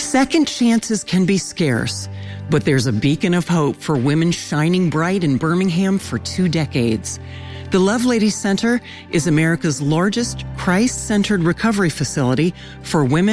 Second chances can be scarce, but there's a beacon of hope for women shining bright in Birmingham for 2 decades. The Lovelady Center is America's largest Christ-centered recovery facility for women